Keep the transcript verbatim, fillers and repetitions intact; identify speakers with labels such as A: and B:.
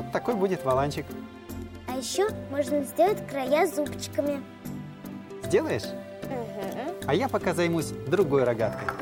A: вот такой будет воланчик.
B: А еще можно сделать края зубчиками.
A: Сделаешь?
B: Угу.
A: А я пока займусь другой рогаткой.